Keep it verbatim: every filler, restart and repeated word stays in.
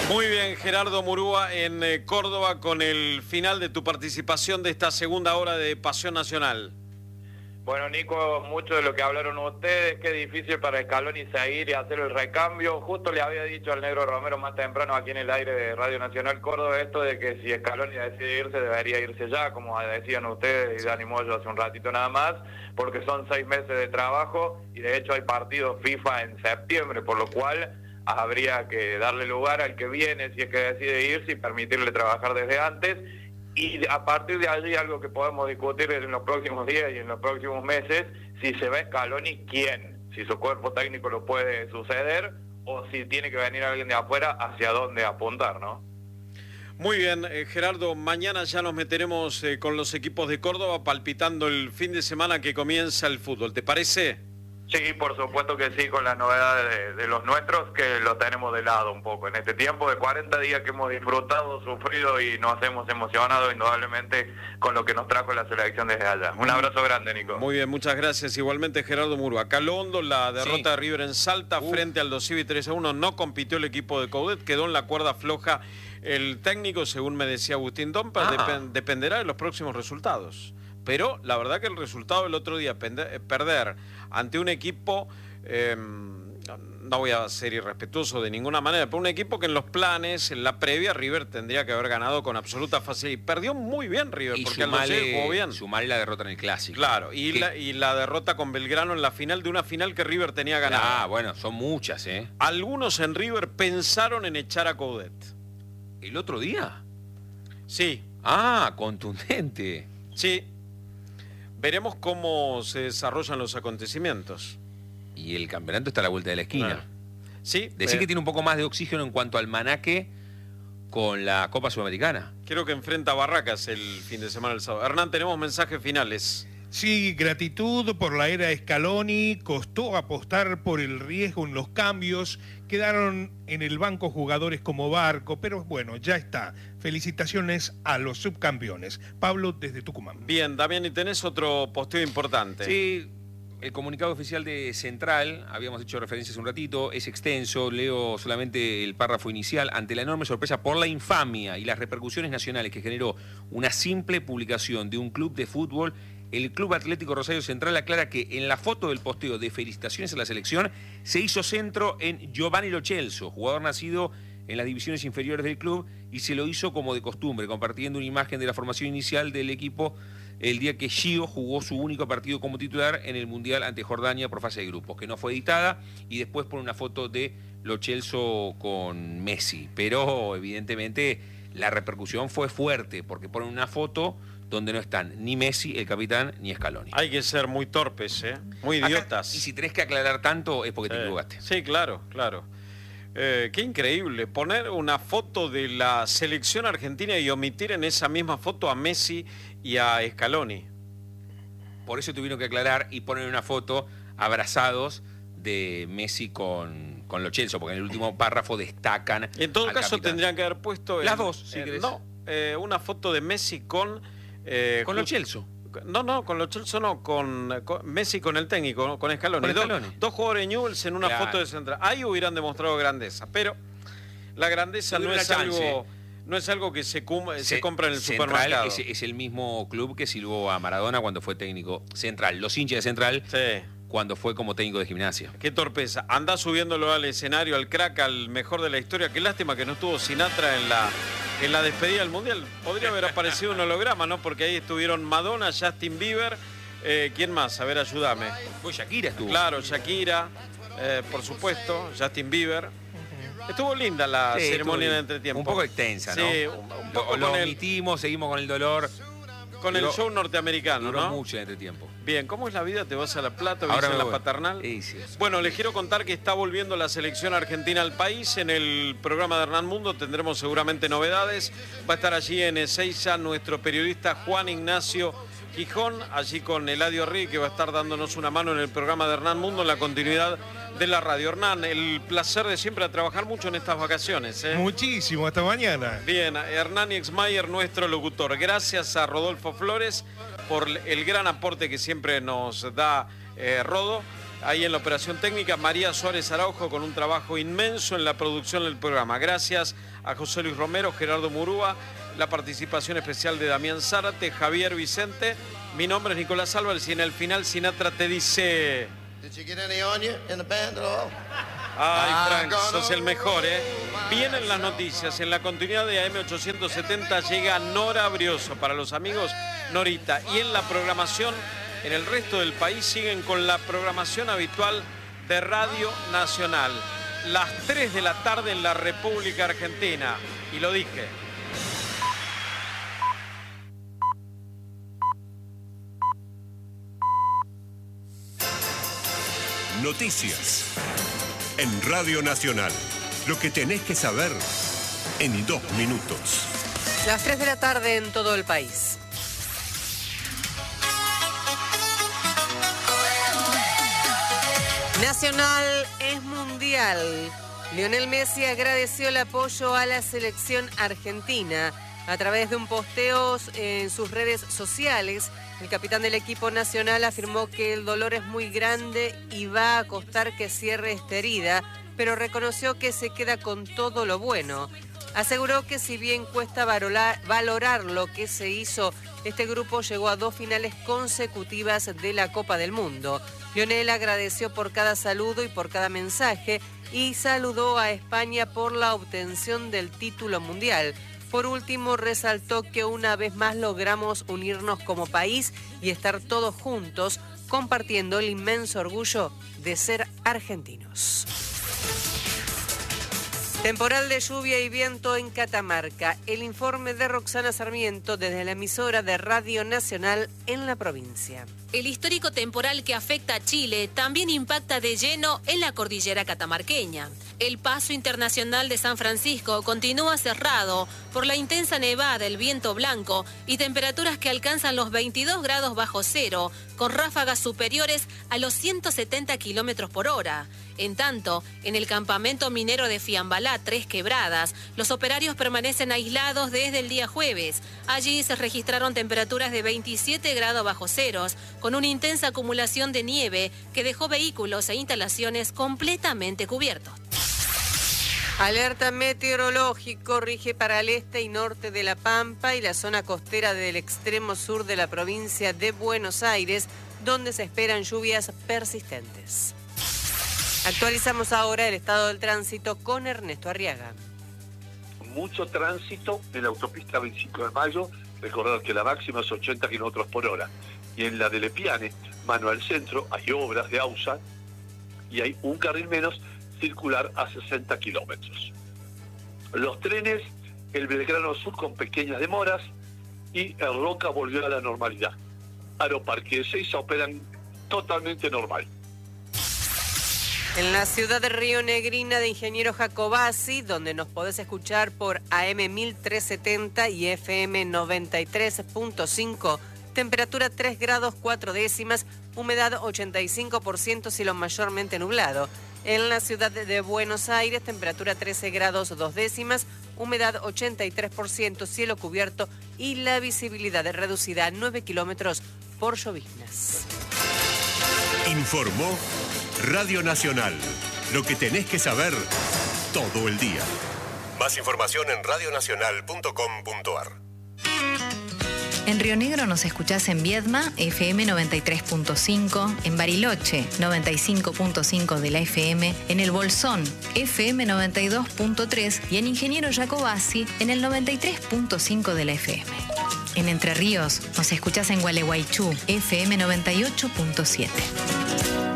Muy bien, Gerardo Murúa en eh, Córdoba con el final de tu participación de esta segunda hora de Pasión Nacional. Bueno, Nico, mucho de lo que hablaron ustedes, qué difícil para Scaloni seguir y hacer el recambio. Justo le había dicho al Negro Romero más temprano aquí en el aire de Radio Nacional Córdoba esto de que si Scaloni decide irse, debería irse ya, como decían ustedes y Dani Moyo hace un ratito nada más, porque son seis meses de trabajo y de hecho hay partidos FIFA en septiembre, por lo cual habría que darle lugar al que viene si es que decide irse y permitirle trabajar desde antes. Y a partir de allí, algo que podemos discutir en los próximos días y en los próximos meses, si se ve Scaloni, ¿quién? Si su cuerpo técnico lo puede suceder o si tiene que venir alguien de afuera, hacia dónde apuntar, ¿no? Muy bien, eh, Gerardo, mañana ya nos meteremos eh, con los equipos de Córdoba palpitando el fin de semana que comienza el fútbol, ¿te parece? Sí, por supuesto que sí, con la novedad de, de los nuestros, que lo tenemos de lado un poco. En este tiempo de cuarenta días que hemos disfrutado, sufrido y nos hemos emocionado indudablemente con lo que nos trajo la selección desde allá. Un abrazo grande, Nico. Muy bien, muchas gracias. Igualmente, Gerardo Murúa. Acá Londo, la derrota sí. de River en Salta Uf. frente al Dosivi tres a uno. No compitió el equipo de Coudet, quedó en la cuerda floja el técnico, según me decía Agustín Dompa, ah. dep dependerá de los próximos resultados. Pero la verdad que el resultado del otro día, perder ante un equipo, eh, no voy a ser irrespetuoso de ninguna manera, pero un equipo que en los planes, en la previa, River tendría que haber ganado con absoluta facilidad. Y perdió muy bien River, y porque sumale, al jugó bien. Sumale la derrota en el Clásico. Claro, y la, y la derrota con Belgrano en la final de una final que River tenía ganada. Ah, bueno, son muchas, ¿eh? Algunos en River pensaron en echar a Coudet. ¿El otro día? Sí. Ah, contundente. Sí. Veremos cómo se desarrollan los acontecimientos. Y el campeonato está a la vuelta de la esquina. Claro. Sí. Decir eh, que tiene un poco más de oxígeno en cuanto al manaque con la Copa Sudamericana. Creo que enfrenta a Barracas el fin de semana del sábado. Hernán, tenemos mensajes finales. Sí, gratitud por la era Scaloni, costó apostar por el riesgo en los cambios, quedaron en el banco jugadores como Barco, pero bueno, ya está. Felicitaciones a los subcampeones. Pablo, desde Tucumán. Bien, Damián, y tenés otro posteo importante. Sí, el comunicado oficial de Central, habíamos hecho referencia hace un ratito, es extenso, leo solamente el párrafo inicial. Ante la enorme sorpresa por la infamia y las repercusiones nacionales que generó una simple publicación de un club de fútbol, el Club Atlético Rosario Central aclara que en la foto del posteo de felicitaciones a la selección se hizo centro en Giovanni Lo Celso, jugador nacido en las divisiones inferiores del club, y se lo hizo como de costumbre, compartiendo una imagen de la formación inicial del equipo el día que Gio jugó su único partido como titular en el Mundial ante Jordania por fase de grupos, que no fue editada, y después pone una foto de Lo Celso con Messi. Pero evidentemente la repercusión fue fuerte, porque ponen una foto donde no están ni Messi, el capitán, ni Scaloni. Hay que ser muy torpes, ¿eh? Muy idiotas. Acá, y si tenés que aclarar tanto es porque sí. te equivocaste. Sí, claro, claro. Eh, qué increíble, poner una foto de la selección argentina y omitir en esa misma foto a Messi y a Scaloni. Por eso tuvieron que aclarar y poner una foto abrazados de Messi con, con Lo Celso, porque en el último párrafo destacan. Y en todo al caso capitán. tendrían que haber puesto... Las en, dos, si en, querés. No, eh, una foto de Messi con... Eh, con Lo Celso. No, no, con Lo Celso no, con, con Messi con el técnico, ¿no? Con Scaloni. Con Scaloni. Dos, dos jugadores Newell's en una claro. foto de central. Ahí hubieran demostrado grandeza, pero la grandeza no es, algo, no es algo que se, cum, se, se compra en el Central supermercado. Es, es el mismo club que silbó a Maradona cuando fue técnico Central. Los hinchas de Central sí. cuando fue como técnico de Gimnasia. Qué torpeza. Andá subiéndolo al escenario, al crack, al mejor de la historia. Qué lástima que no estuvo Sinatra en la... En la despedida del Mundial podría haber aparecido un holograma, ¿no? Porque ahí estuvieron Madonna, Justin Bieber, eh, ¿quién más? A ver, ayúdame. Pues Shakira estuvo. Claro, Shakira, eh, por supuesto, Justin Bieber. Estuvo linda la sí, ceremonia de entretiempo. Un poco extensa, ¿no? Sí, un, un poco lo, lo el, omitimos, seguimos con el dolor. Con duró, el show norteamericano, duró ¿no? mucho el entretiempo. Bien, ¿cómo es la vida? ¿Te vas a La Plata? ¿Vivís en la voy. paternal? Sí, sí. Bueno, les quiero contar que está volviendo la selección argentina al país. En el programa de Hernán Mundo tendremos seguramente novedades. Va a estar allí en Ezeiza nuestro periodista Juan Ignacio Gijón, allí con Eladio Rí, que va a estar dándonos una mano en el programa de Hernán Mundo en la continuidad de la radio. Hernán, el placer de siempre a trabajar mucho en estas vacaciones, ¿eh? Muchísimo, hasta mañana. Bien, Hernán Exmayer, nuestro locutor. Gracias a Rodolfo Flores por el gran aporte que siempre nos da eh, Rodo. ahí en la operación técnica, María Suárez Araujo con un trabajo inmenso en la producción del programa. Gracias a José Luis Romero, Gerardo Murúa, la participación especial de Damián Zárate, Javier Vicente. Mi nombre es Nicolás Álvarez y en el final Sinatra te dice... Ay, Frank, sos el mejor, ¿eh? Vienen las noticias. En la continuidad de A M ochocientos setenta llega Nora Brioso. Para los amigos, Norita. Y en la programación, en el resto del país, siguen con la programación habitual de Radio Nacional. Las tres de la tarde en la República Argentina. Y lo dije. Noticias en Radio Nacional. Lo que tenés que saber en dos minutos. Las tres de la tarde en todo el país. Nacional es mundial. Lionel Messi agradeció el apoyo a la selección argentina. A través de un posteo en sus redes sociales, el capitán del equipo nacional afirmó que el dolor es muy grande y va a costar que cierre esta herida, pero reconoció que se queda con todo lo bueno. Aseguró que si bien cuesta valorar, valorar lo que se hizo, este grupo llegó a dos finales consecutivas de la Copa del Mundo. Lionel agradeció por cada saludo y por cada mensaje y saludó a España por la obtención del título mundial. Por último, resaltó que una vez más logramos unirnos como país y estar todos juntos, compartiendo el inmenso orgullo de ser argentinos. Temporal de lluvia y viento en Catamarca. El informe de Roxana Sarmiento desde la emisora de Radio Nacional en la provincia. El histórico temporal que afecta a Chile también impacta de lleno en la cordillera catamarqueña. El paso internacional de San Francisco continúa cerrado por la intensa nevada, el viento blanco y temperaturas que alcanzan los veintidós grados bajo cero, con ráfagas superiores a los ciento setenta kilómetros por hora. En tanto, en el campamento minero de Fiambalá, Tres Quebradas, los operarios permanecen aislados desde el día jueves. Allí se registraron temperaturas de veintisiete grados bajo ceros, con una intensa acumulación de nieve que dejó vehículos e instalaciones completamente cubiertos. Alerta meteorológico rige para el este y norte de La Pampa y la zona costera del extremo sur de la provincia de Buenos Aires, donde se esperan lluvias persistentes. Actualizamos ahora el estado del tránsito con Ernesto Arriaga. Mucho tránsito en la autopista veinticinco de mayo, recordar que la máxima es ochenta kilómetros por hora. Y en la de Lepiane, mano al centro, hay obras de AUSA y hay un carril menos circular a sesenta kilómetros. Los trenes, el Belgrano Sur con pequeñas demoras y el Roca volvió a la normalidad. Aeroparque de Ezeiza operan totalmente normal. En la ciudad de Río Negrina de Ingeniero Jacobasi, donde nos podés escuchar por A M mil trescientos setenta y F M noventa y tres punto cinco, temperatura tres grados cuatro décimas, humedad ochenta y cinco por ciento, cielo mayormente nublado. En la ciudad de Buenos Aires, temperatura trece grados dos décimas, humedad ochenta y tres por ciento, cielo cubierto y la visibilidad reducida a nueve kilómetros por lloviznas. Informó Radio Nacional. Lo que tenés que saber todo el día. Más información en radio nacional punto com punto a r. En Río Negro nos escuchás en Viedma, F M noventa y tres punto cinco, en Bariloche, noventa y cinco punto cinco de la F M, en El Bolsón, F M noventa y dos punto tres y en Ingeniero Jacobasi, en el noventa y tres punto cinco de la F M. En Entre Ríos nos escuchás en Gualeguaychú, F M noventa y ocho punto siete.